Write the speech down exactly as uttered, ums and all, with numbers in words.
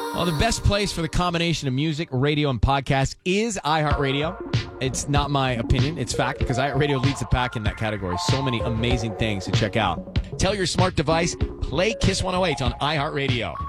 Well, the best place for the combination of music, radio, and podcast is iHeartRadio. It's not my opinion. It's fact, because iHeartRadio leads the pack in that category. So many amazing things to check out. Tell your smart device, play Kiss one oh eight on iHeartRadio.